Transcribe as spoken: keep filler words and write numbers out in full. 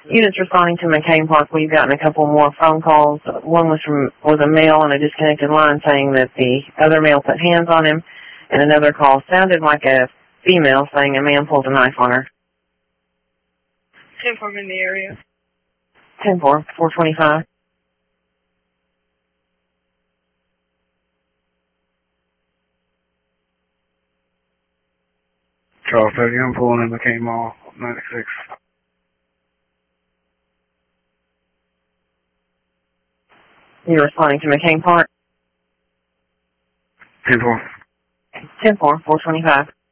Units responding to McCain Park, we've gotten a couple more phone calls. One was from was a male on a disconnected line saying that the other male put hands on him, and another call sounded like a female saying a man pulled a knife on her. ten four in the area. ten four, four twenty-five. Charles thirty, I'm pulling in McCain Mall, ninety-six. You're responding to McCain Park? ten four. ten four, four twenty-five.